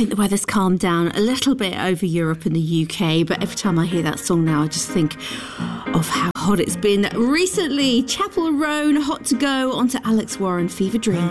think the weather's calmed down a little bit over Europe and the UK, but every time I hear that song now, I just think of how hot it's been recently. Chapel Roan, Hot to Go, onto Alex Warren, Fever Dream.